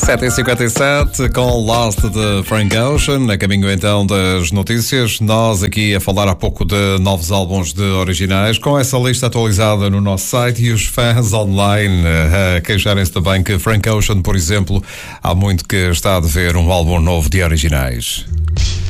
7h57 com Lost de Frank Ocean, a caminho então das notícias. Nós aqui a falar há pouco de novos álbuns de originais, com essa lista atualizada no nosso site e os fãs online a queixarem-se também que Frank Ocean, por exemplo, há muito que está a dever um álbum novo de originais.